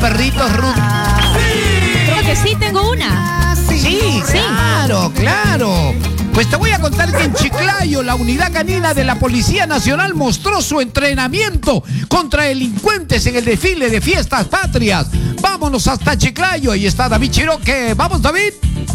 perritos Ruth? Creo que sí, tengo una. Sí, claro. Pues te voy a contar que en Chiclayo, la unidad canina de la Policía Nacional mostró su entrenamiento contra delincuentes en el desfile de Fiestas Patrias. Vámonos hasta Chiclayo. Ahí está David Chiroque. Vamos, David.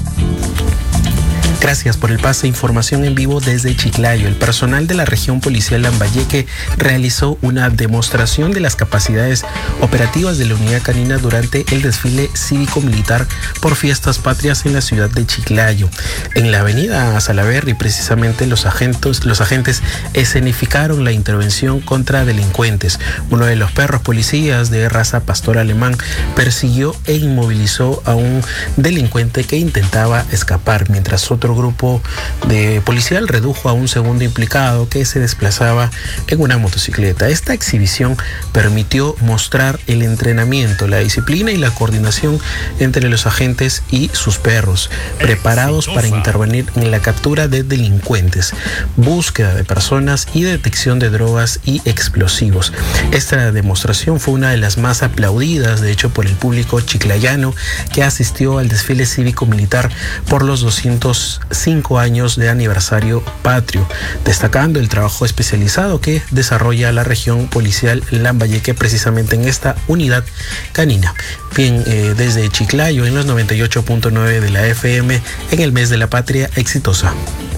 Gracias por el pase. Información en vivo desde Chiclayo. El personal de la región policial Lambayeque realizó una demostración de las capacidades operativas de la unidad canina durante el desfile cívico-militar por Fiestas Patrias en la ciudad de Chiclayo. En la avenida Salaberry, precisamente, los agentes escenificaron la intervención contra delincuentes. Uno de los perros policías de raza pastor alemán persiguió e inmovilizó a un delincuente que intentaba escapar, mientras otro grupo de policial redujo a un segundo implicado que se desplazaba en una motocicleta. Esta exhibición permitió mostrar el entrenamiento, la disciplina y la coordinación entre los agentes y sus perros, preparados para intervenir en la captura de delincuentes, búsqueda de personas y detección de drogas y explosivos. Esta demostración fue una de las más aplaudidas, de hecho, por el público chiclayano que asistió al desfile cívico-militar por los 205 años de aniversario patrio, destacando el trabajo especializado que desarrolla la región policial Lambayeque precisamente en esta unidad canina. Bien, desde Chiclayo en los 98.9 de la FM en el mes de la patria exitosa.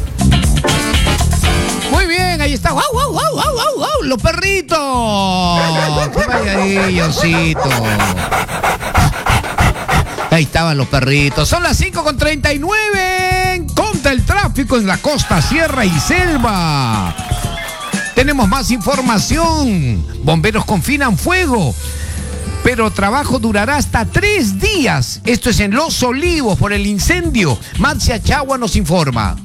Muy bien, ahí está. ¡Wow, wow, wow, wow, wow, wow! ¡Los perritos! Vaya ahí, Diosito. Ahí estaban los perritos. Son las 5:39. Contra el tráfico en la costa, sierra y selva. Tenemos más información. Bomberos confinan fuego, pero trabajo durará hasta 3 días. Esto es en Los Olivos por el incendio. Marcia Chagua nos informa.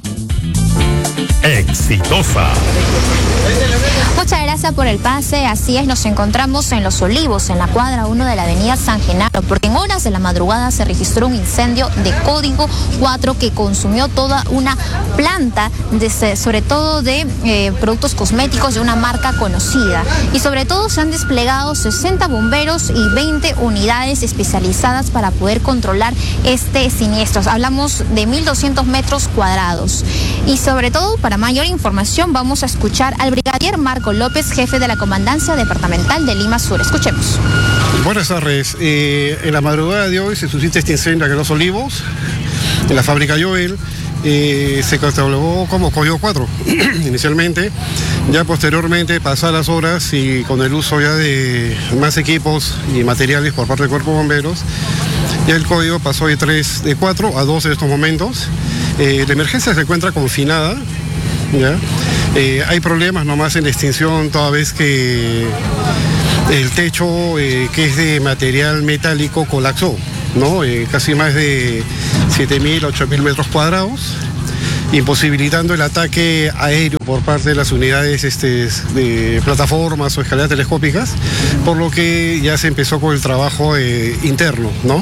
Exitosa. Muchas gracias por el pase. Así es, nos encontramos en Los Olivos, en la cuadra 1 de la avenida San Genaro, porque en horas de la madrugada se registró un incendio de código 4 que consumió toda una planta, sobre todo de productos cosméticos de una marca conocida. Y sobre todo se han desplegado 60 bomberos y 20 unidades especializadas para poder controlar este siniestro. Hablamos de 1.200 metros cuadrados. Y sobre todo, para mayor información, vamos a escuchar al brigadier Marco López, jefe de la Comandancia Departamental de Lima Sur. Escuchemos. Buenas tardes. En la madrugada de hoy se suscita este incendio aquí en Los Olivos, en la fábrica Joel. Se catalogó como código 4 inicialmente. Ya posteriormente, pasadas las horas y con el uso ya de más equipos y materiales por parte del Cuerpo de Bomberos, ya el código pasó de 4 a 2 en estos momentos. La emergencia se encuentra confinada, ¿ya? Hay problemas nomás en la extinción, toda vez que el techo, que es de material metálico, colapsó, ¿no? Casi más de 7.000 a 8.000 metros cuadrados, imposibilitando el ataque aéreo por parte de las unidades de plataformas o escaleras telescópicas, por lo que ya se empezó con el trabajo interno, ¿no?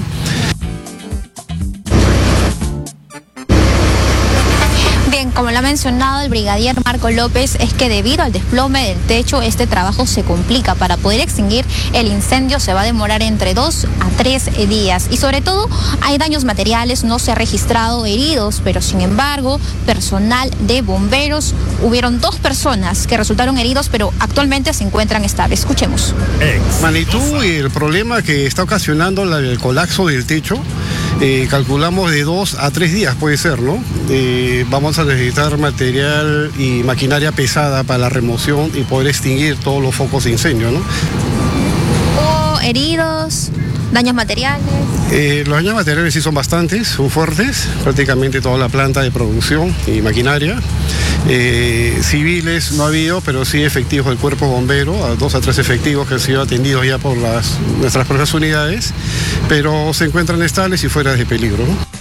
Como lo ha mencionado el brigadier Marco López, es que debido al desplome del techo, este trabajo se complica. Para poder extinguir el incendio se va a demorar entre 2 a 3 días. Y sobre todo, hay daños materiales, no se ha registrado heridos, pero sin embargo, personal de bomberos, hubieron 2 personas que resultaron heridos, pero actualmente se encuentran estables. Escuchemos. Magnitud y el problema que está ocasionando el colapso del techo, calculamos de 2 a 3 días, puede ser, ¿no? Vamos a necesitar material y maquinaria pesada para la remoción y poder extinguir todos los focos de incendio, ¿no? ¿Hubo heridos, daños materiales? Los daños materiales sí son bastantes, son fuertes, prácticamente toda la planta de producción y maquinaria. Civiles no ha habido, pero sí efectivos del cuerpo bombero, a 2 a 3 efectivos que han sido atendidos ya por nuestras propias unidades, pero se encuentran estables y fuera de peligro, ¿no?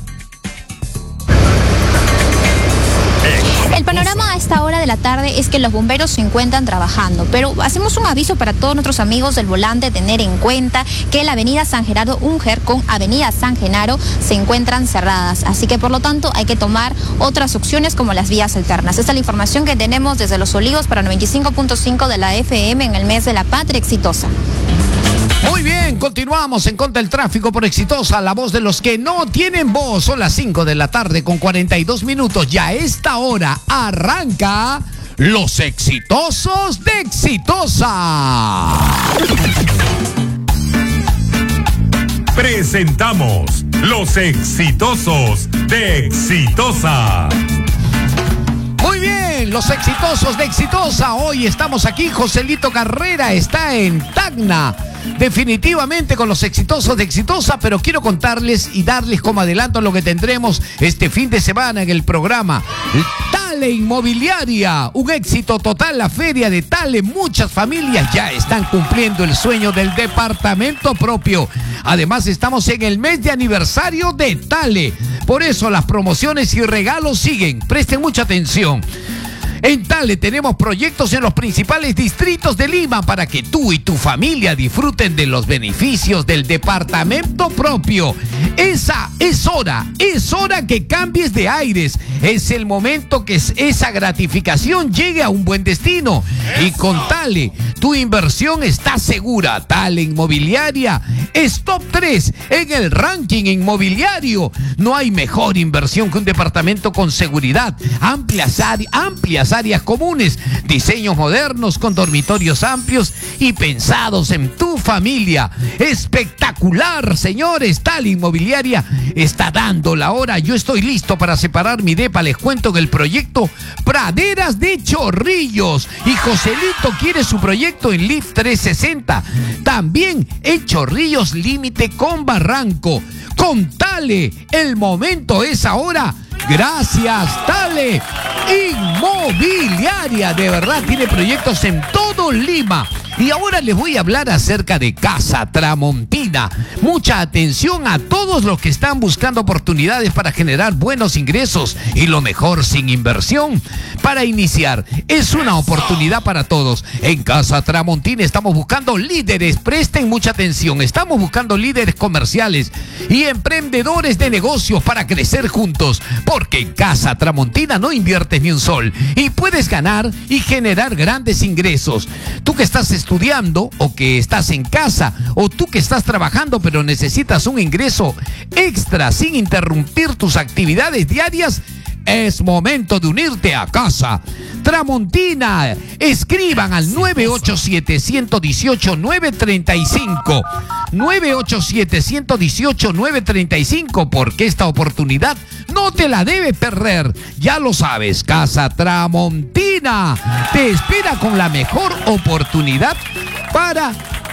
El panorama a esta hora de la tarde es que los bomberos se encuentran trabajando, pero hacemos un aviso para todos nuestros amigos del volante, tener en cuenta que la avenida San Gerardo Unger con avenida San Genaro se encuentran cerradas, así que por lo tanto hay que tomar otras opciones como las vías alternas. Esta es la información que tenemos desde Los Olivos para 95.5 de la FM en el mes de la patria exitosa. Muy bien, continuamos en Contra el Tráfico por Exitosa, la voz de los que no tienen voz. Son las 5 de la tarde con 42 minutos. Ya a esta hora arranca Los Exitosos de Exitosa. Presentamos Los Exitosos de Exitosa. Muy bien, Los Exitosos de Exitosa. Hoy estamos aquí, Joselito Carrera está en Tacna. Definitivamente con Los Exitosos de Exitosa, pero quiero contarles y darles como adelanto lo que tendremos este fin de semana en el programa. Tale Inmobiliaria, un éxito total la feria de Tale. Muchas familias ya están cumpliendo el sueño del departamento propio. Además estamos en el mes de aniversario de Tale. Por eso las promociones y regalos siguen. Presten mucha atención. En Tale tenemos proyectos en los principales distritos de Lima para que tú y tu familia disfruten de los beneficios del departamento propio. Es hora que cambies de aires. Es el momento que esa gratificación llegue a un buen destino. Y con Tale, tu inversión está segura. Tale Inmobiliaria es top 3 en el ranking inmobiliario. No hay mejor inversión que un departamento con seguridad, amplias áreas comunes, diseños modernos con dormitorios amplios y pensados en tu familia. Espectacular, señores. Tale Inmobiliaria está dando la hora. Yo estoy listo para separar mi depa. Les cuento que el proyecto Praderas de Chorrillos, y Joselito quiere su proyecto en Lift 360. También en Chorrillos límite con Barranco. Con Tale, el momento es ahora. Gracias, Tale Inmobiliaria. De verdad tiene proyectos en todo Lima. Y ahora les voy a hablar acerca de Casa Tramontina. Mucha atención a todos los que están buscando oportunidades para generar buenos ingresos y lo mejor sin inversión. Para iniciar, es una oportunidad para todos. En Casa Tramontina estamos buscando líderes. Presten mucha atención. Estamos buscando líderes comerciales y emprendedores de negocios para crecer juntos. Porque en Casa Tramontina no inviertes ni un sol y puedes ganar y generar grandes ingresos. Tú que estás estudiando o que estás en casa o tú que estás trabajando pero necesitas un ingreso extra sin interrumpir tus actividades diarias, es momento de unirte a Casa Tramontina. Escriban al 987-118-935. 987-118-935, porque esta oportunidad no te la debes perder. Ya lo sabes, Casa Tramontina te espera con la mejor oportunidad para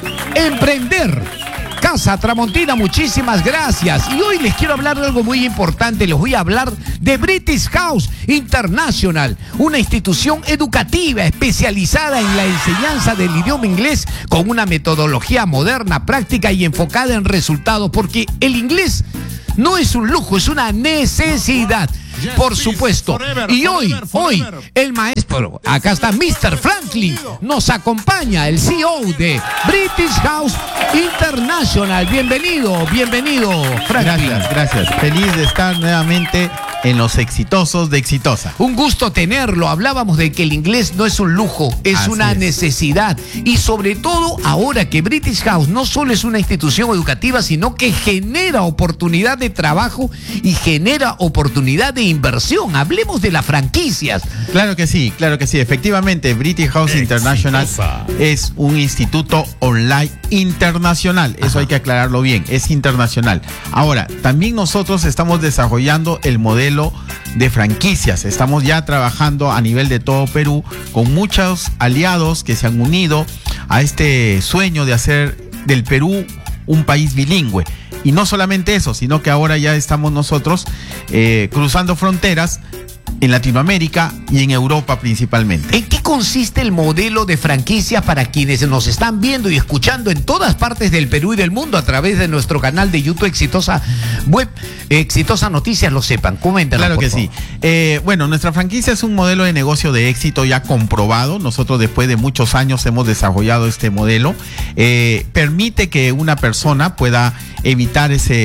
emprender. Casa Tramontina, muchísimas gracias. Y hoy les quiero hablar de algo muy importante. Les voy a hablar de British House International, una institución educativa especializada en la enseñanza del idioma inglés con una metodología moderna, práctica y enfocada en resultados, porque el inglés no es un lujo, es una necesidad. Por supuesto. Y hoy, el maestro, acá está Mr. Franklin, nos acompaña, el CEO de British House International. Bienvenido, Franklin. Gracias. Feliz de estar nuevamente en Los Exitosos de Exitosa. Un gusto tenerlo. Hablábamos de que el inglés no es un lujo, es una necesidad. Y sobre todo ahora que British House no solo es una institución educativa, sino que genera oportunidad de trabajo y genera oportunidad de inversión. Hablemos de las franquicias. Claro que sí. Efectivamente, British House International es un instituto online internacional. Eso hay que aclararlo bien, es internacional. Ahora, también nosotros estamos desarrollando el modelo de franquicias. Estamos ya trabajando a nivel de todo Perú con muchos aliados que se han unido a este sueño de hacer del Perú un país bilingüe. Y no solamente eso, sino que ahora ya estamos nosotros cruzando fronteras en Latinoamérica y en Europa principalmente. ¿En qué consiste el modelo de franquicias para quienes nos están viendo y escuchando en todas partes del Perú y del mundo a través de nuestro canal de YouTube Exitosa Web, Exitosa Noticias, lo sepan? Coméntanos. Claro que sí. Bueno, nuestra franquicia es un modelo de negocio de éxito ya comprobado. Nosotros después de muchos años hemos desarrollado este modelo. Permite que una persona pueda evitar ese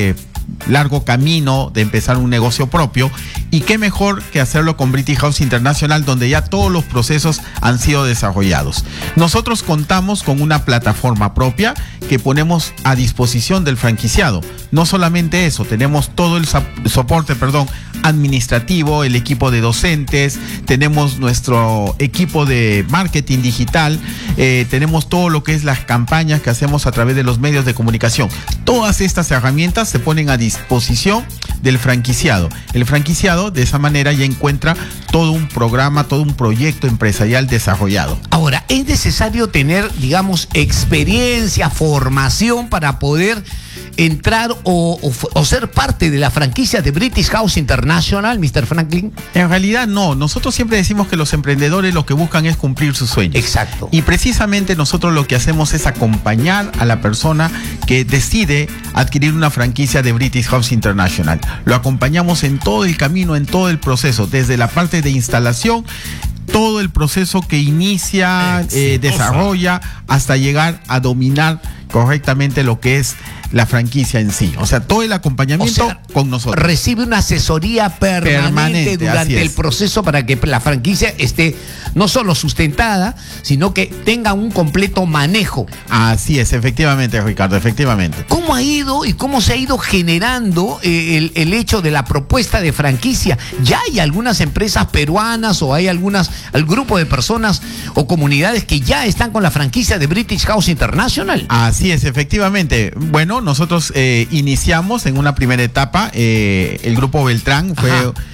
largo camino de empezar un negocio propio, y qué mejor que hacerlo con British House International, donde ya todos los procesos han sido desarrollados. Nosotros contamos con una plataforma propia que ponemos a disposición del franquiciado. No solamente eso, tenemos todo el soporte, administrativo, el equipo de docentes, tenemos nuestro equipo de marketing digital, tenemos todo lo que es las campañas que hacemos a través de los medios de comunicación. Todas estas herramientas se ponen a disposición del franquiciado. El franquiciado de esa manera ya encuentra todo un programa, todo un proyecto empresarial desarrollado. Ahora, ¿es necesario tener, digamos, experiencia, formación para poder entrar o ser parte de la franquicia de British House International, Mr. Franklin? En realidad no, nosotros siempre decimos que los emprendedores lo que buscan es cumplir sus sueños. Exacto. Y precisamente nosotros lo que hacemos es acompañar a la persona que decide adquirir una franquicia de British House International. Lo acompañamos en todo el camino, en todo el proceso, desde la parte de instalación, todo el proceso que inicia, desarrolla, hasta llegar a dominar correctamente lo que es la franquicia en sí. O sea, todo el acompañamiento con nosotros. Recibe una asesoría permanente durante el proceso para que la franquicia esté no solo sustentada, sino que tenga un completo manejo. Así es, efectivamente, Ricardo, efectivamente. ¿Cómo ha ido y cómo se ha ido generando el hecho de la propuesta de franquicia? ¿Ya hay algunas empresas peruanas o hay al grupo de personas o comunidades que ya están con la franquicia de British House International? Así es, efectivamente. Bueno, nosotros iniciamos en una primera etapa, el Grupo Beltrán fue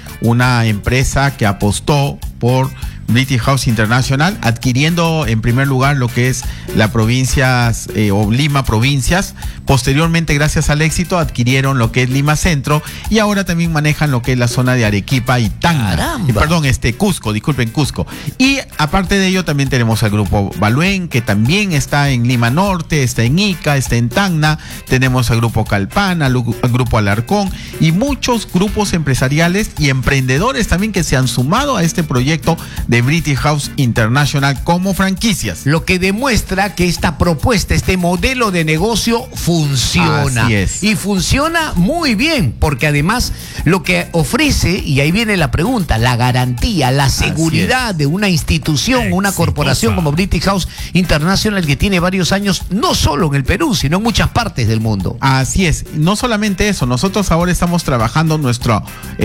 una empresa que apostó por British House International, adquiriendo en primer lugar lo que es la provincias o Lima Provincias. Posteriormente, gracias al éxito, adquirieron lo que es Lima Centro, y ahora también manejan lo que es la zona de Arequipa y Tacna. Cusco, disculpen, Cusco. Y aparte de ello también tenemos al Grupo Baluén, que también está en Lima Norte, está en Ica, está en Tacna, tenemos al Grupo Calpana, al Grupo Alarcón, y muchos grupos empresariales y emprendedores también que se han sumado a este proyecto de British House International como franquicias. Lo que demuestra que esta propuesta, este modelo de negocio funciona. Así es. Y funciona muy bien, porque además lo que ofrece, y ahí viene la pregunta, la garantía, la seguridad de una institución, una corporación como British House International, que tiene varios años, no solo en el Perú, sino en muchas partes del mundo. Así es. No solamente eso, nosotros ahora estamos trabajando nuestro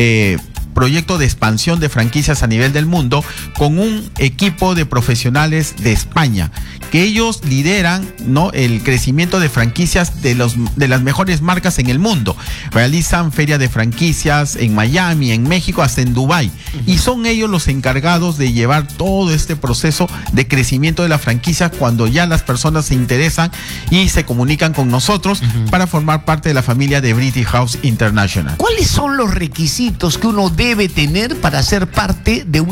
proyecto de expansión de franquicias a nivel del mundo con un equipo de profesionales de España, que ellos lideran, ¿no?, el crecimiento de franquicias de las mejores marcas en el mundo. Realizan feria de franquicias en Miami, en México, hasta en Dubái. Y son ellos los encargados de llevar todo este proceso de crecimiento de la franquicia cuando ya las personas se interesan y se comunican con nosotros para formar parte de la familia de British House International. ¿Cuáles son los requisitos que uno debe tener para ser parte de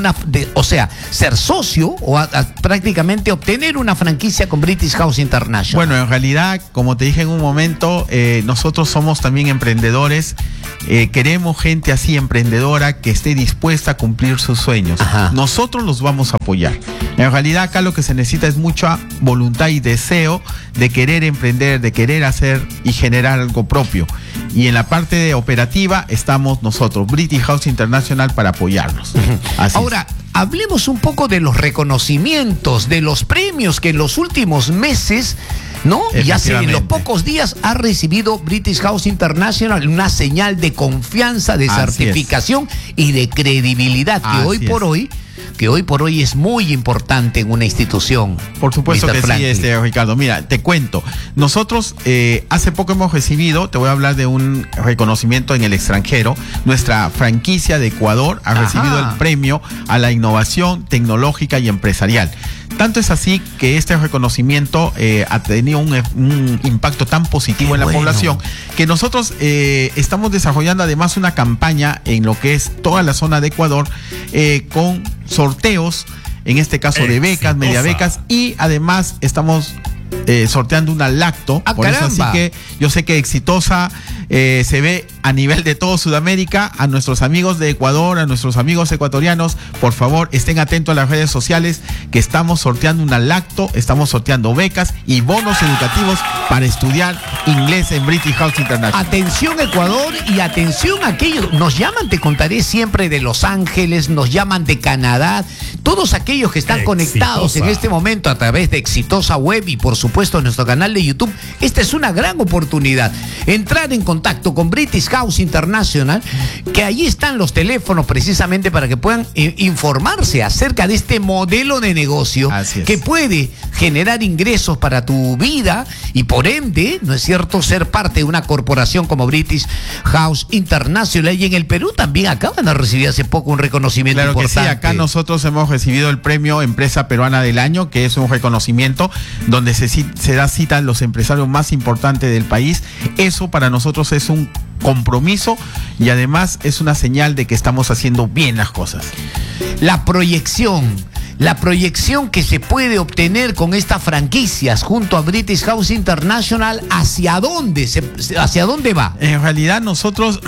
ser socio o prácticamente obtener una franquicia con British House International? Bueno, en realidad, como te dije en un momento, nosotros somos también emprendedores. Queremos gente así emprendedora que esté dispuesta a cumplir sus sueños. Nosotros los vamos a apoyar. En realidad acá lo que se necesita es mucha voluntad y deseo de querer emprender, de querer hacer y generar algo propio. Y en la parte operativa estamos nosotros, British House International, para apoyarnos. Ahora, hablemos un poco de los reconocimientos, de los premios que en los últimos meses, ¿no? Y hace en los pocos días ha recibido British House International, una señal de confianza, de certificación y de credibilidad que hoy por hoy es muy importante en una institución. Por supuesto que sí, Ricardo. Mira, te cuento. Nosotros hace poco hemos recibido, te voy a hablar de un reconocimiento en el extranjero. Nuestra franquicia de Ecuador ha recibido el premio a la innovación tecnológica y empresarial. Tanto es así que este reconocimiento ha tenido un impacto tan positivo en la población, que nosotros estamos desarrollando además una campaña en lo que es toda la zona de Ecuador con sorteos, en este caso de becas, mediabecas, y además estamos sorteando una lacto. ¡Ah, por eso, caramba! así que yo sé que Exitosa se ve a nivel de todo Sudamérica. A nuestros amigos de Ecuador, a nuestros amigos ecuatorianos, por favor, estén atentos a las redes sociales que estamos sorteando una lacto, estamos sorteando becas y bonos educativos para estudiar inglés en British House International. Atención Ecuador y atención a aquellos, nos llaman, te contaré siempre, de Los Ángeles, nos llaman de Canadá, todos aquellos que están conectados en este momento a través de Exitosa Web y por supuesto nuestro canal de YouTube. Esta es una gran oportunidad, entrar en contacto con British House International, que allí están los teléfonos precisamente para que puedan informarse acerca de este modelo de negocio que puede generar ingresos para tu vida y por ende, ¿no es cierto?, ser parte de una corporación como British House International. Y en el Perú también acaban de recibir hace poco un reconocimiento importante. Claro que sí, acá nosotros hemos recibido el premio Empresa Peruana del Año, que es un reconocimiento donde se da cita a los empresarios más importantes del país. Eso para nosotros es un compromiso y además es una señal de que estamos haciendo bien las cosas. La proyección que se puede obtener con estas franquicias junto a British House International, ¿hacia dónde va? En realidad nosotros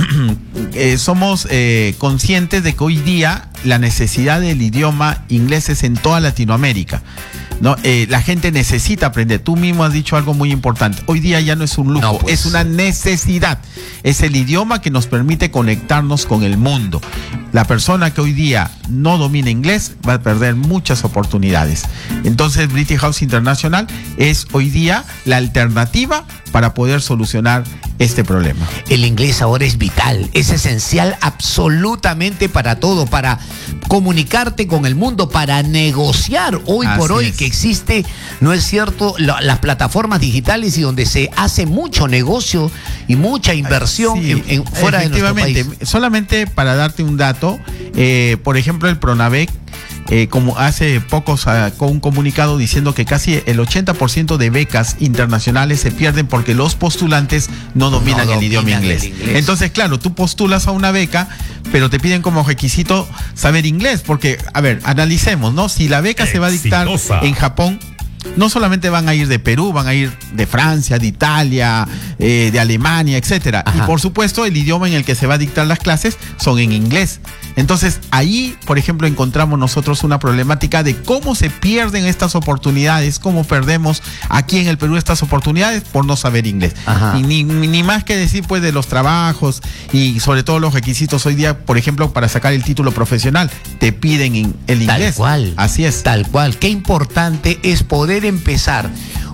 somos conscientes de que hoy día la necesidad del idioma inglés es en toda Latinoamérica. ¿No? La gente necesita aprender. Tú mismo has dicho algo muy importante. Hoy día ya no es un lujo, es una necesidad. Es el idioma que nos permite conectarnos con el mundo. La persona que hoy día no domina inglés va a perder muchas oportunidades. Entonces British House International es hoy día la alternativa para poder solucionar este problema. El inglés ahora es vital, es esencial absolutamente para todo, para comunicarte con el mundo, para negociar hoy por hoy, que existe, ¿no es cierto?, las plataformas digitales y donde se hace mucho negocio y mucha inversión fuera de nuestro país. Solamente para darte un dato, por ejemplo, el Pronavec, como hace poco sacó un comunicado diciendo que casi el 80% de becas internacionales se pierden porque los postulantes no dominan el idioma inglés. Entonces, claro, tú postulas a una beca, pero te piden como requisito saber inglés, porque, a ver, analicemos, ¿no? Si la beca se va a dictar en Japón, no solamente van a ir de Perú, van a ir de Francia, de Italia, de Alemania, etcétera. Y por supuesto, el idioma en el que se va a dictar las clases son en inglés. Entonces, ahí, por ejemplo, encontramos nosotros una problemática de cómo se pierden estas oportunidades, cómo perdemos aquí en el Perú estas oportunidades por no saber inglés. Y ni más que decir, pues, de los trabajos y sobre todo los requisitos hoy día, por ejemplo, para sacar el título profesional, te piden el inglés. Tal cual. Así es. Tal cual. Qué importante es poder empezar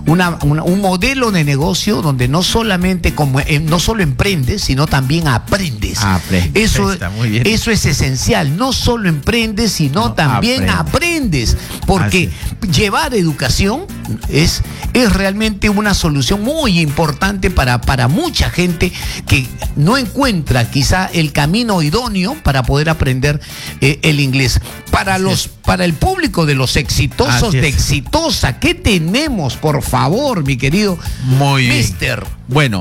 un modelo de negocio donde no solamente no solo emprendes, sino también aprendes. Eso es esencial. No solo emprendes, sino también aprendes. Porque llevar educación es realmente una solución muy importante para mucha gente que no encuentra quizá el camino idóneo para poder aprender el inglés. Para el público de los exitosos de Exitosa, ¿qué tenemos, por favor, mi querido Mister? Bueno,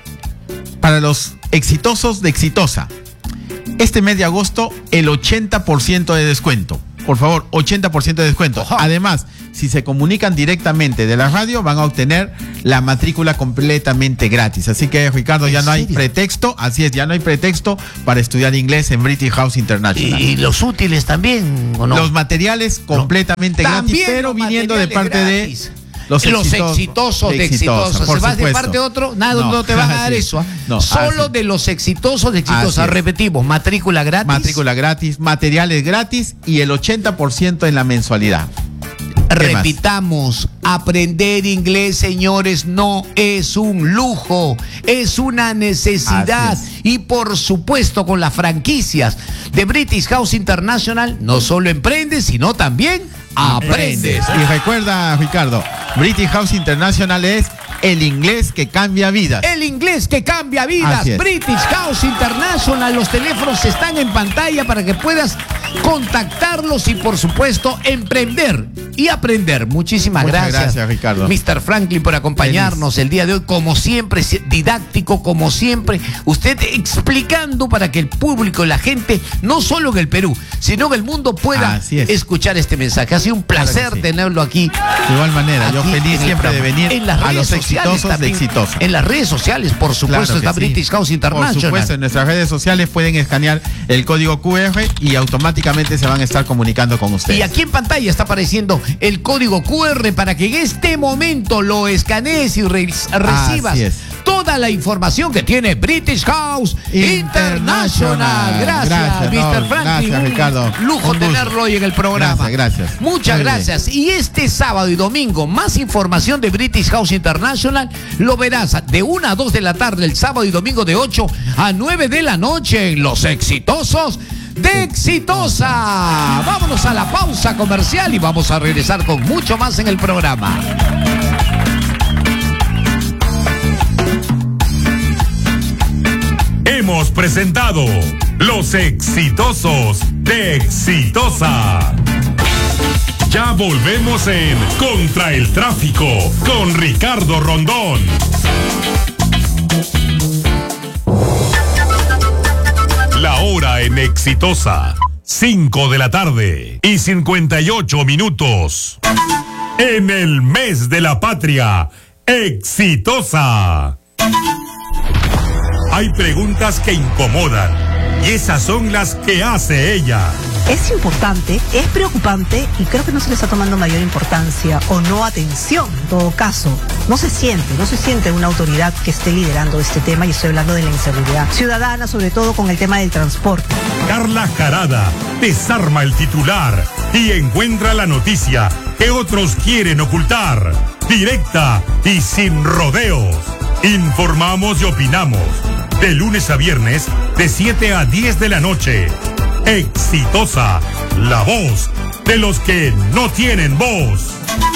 para los exitosos de Exitosa, este mes de agosto, el 80% de descuento. Por favor, 80% de descuento. Además, si se comunican directamente de la radio, van a obtener la matrícula completamente gratis. Así que, Ricardo, ya no hay pretexto. Así es, ya no hay pretexto para estudiar inglés en British House International. ¿Y los útiles también, o no? Los materiales completamente gratis, pero viniendo de parte de los exitosos de Exitosa. Si vas de parte de otro, no te van a dar eso. Solo de los exitosos de Exitosa. Repetimos, matrícula gratis. Matrícula gratis, materiales gratis y el 80% en la mensualidad. Repitamos, aprender inglés, señores, no es un lujo, es una necesidad. Y por supuesto, con las franquicias de British House International, no solo emprendes, sino también aprendes. Y recuerda, Ricardo, British House International es el inglés que cambia vidas. El inglés que cambia vidas. British House International. Los teléfonos están en pantalla para que puedas contactarlos y por supuesto emprender y aprender. Muchísimas gracias, Ricardo. Mr. Franklin, por acompañarnos el día de hoy, como siempre, didáctico, como siempre, usted explicando para que el público, la gente, no solo en el Perú, sino en el mundo pueda escuchar este mensaje. Ha sido un placer tenerlo aquí. De igual manera, yo feliz siempre de venir a los exitosos también, de Exitosa. En las redes sociales, por supuesto, está British House International. Por supuesto, en nuestras redes sociales pueden escanear el código QR y automáticamente se van a estar comunicando con ustedes. Y aquí en pantalla está apareciendo el código QR para que en este momento lo escanees y recibas toda la información que tiene British House International. Gracias, Mr. Franklin. Gracias, Ricardo. Lujo tenerlo hoy en el programa. Gracias. Muchas gracias. Y este sábado y domingo, más información de British House International lo verás de 1 a 2 de la tarde el sábado y domingo de 8 a 9 de la noche en Los Exitosos de Exitosa. Vámonos a la pausa comercial y vamos a regresar con mucho más en el programa. Hemos presentado Los Exitosos de Exitosa. Ya volvemos en Contra el Tráfico con Ricardo Rondón. La hora en Exitosa, 5 de la tarde y 58 minutos. En el mes de la patria, Exitosa. Hay preguntas que incomodan y esas son las que hace ella. Es importante, es preocupante y creo que no se le está tomando mayor importancia o no atención en todo caso. No se siente una autoridad que esté liderando este tema y estoy hablando de la inseguridad ciudadana, sobre todo con el tema del transporte. Carla Jarada desarma el titular y encuentra la noticia que otros quieren ocultar. Directa y sin rodeos. Informamos y opinamos. De lunes a viernes, de 7 a 10 de la noche. Exitosa, la voz de los que no tienen voz.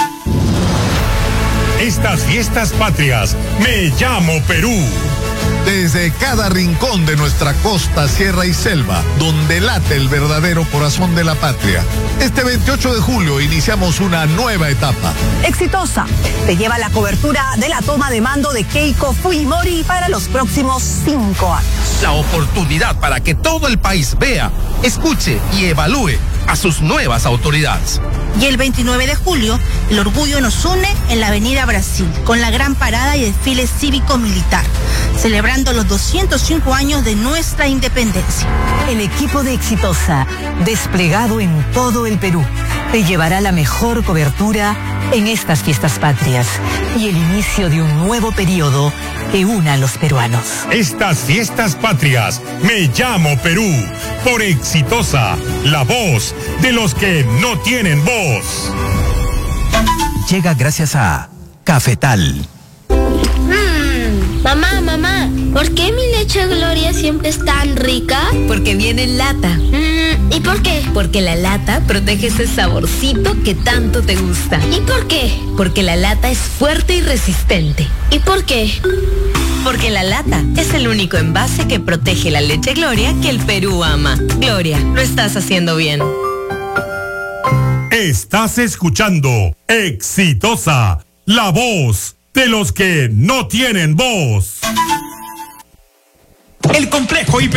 Estas fiestas patrias, me llamo Perú. Desde cada rincón de nuestra costa, sierra y selva, donde late el verdadero corazón de la patria. Este 28 de julio iniciamos una nueva etapa. Exitosa te lleva la cobertura de la toma de mando de Keiko Fujimori para los próximos 5 años. La oportunidad para que todo el país vea, escuche y evalúe a sus nuevas autoridades. Y el 29 de julio, el orgullo nos une en la Avenida Brasil, con la gran parada y desfile cívico-militar, celebrando los 205 años de nuestra independencia. El equipo de Exitosa, desplegado en todo el Perú, te llevará la mejor cobertura en estas fiestas patrias y el inicio de un nuevo periodo que una a los peruanos. Estas fiestas patrias, me llamo Perú, por Exitosa, la voz de los que no tienen voz. Llega gracias a Cafetal. Mamá, ¿por qué mi leche Gloria siempre es tan rica? Porque viene en lata. ¿Y por qué? Porque la lata protege ese saborcito que tanto te gusta. ¿Y por qué? Porque la lata es fuerte y resistente. ¿Y por qué? Porque la lata es el único envase que protege la leche Gloria que el Perú ama. Gloria, lo estás haciendo bien. Estás escuchando Exitosa, la voz de los que no tienen voz. El complejo IP